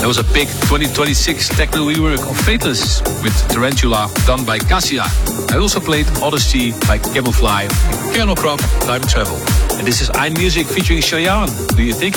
There was a big 2026 techno rework of Faithless with Tarantula done by Cassia. I also played Odyssey by Camoufly and Colonel Crop Time Travel. And this is iMusic featuring Cheyenne. Do you think